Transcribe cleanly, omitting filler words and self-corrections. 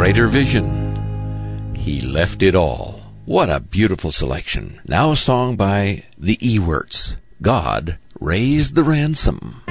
brighter vision. He left it all. What a beautiful selection. Now a song by the Ewerts. God raised the ransom.